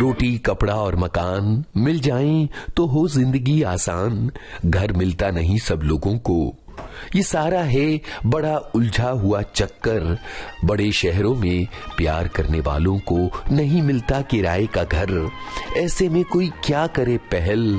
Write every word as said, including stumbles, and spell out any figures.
रोटी कपड़ा और मकान मिल जाएं तो हो जिंदगी आसान। घर मिलता नहीं सब लोगों को, ये सारा है बड़ा उलझा हुआ चक्कर। बड़े शहरों में प्यार करने वालों को नहीं मिलता किराए का घर। ऐसे में कोई क्या करे पहल,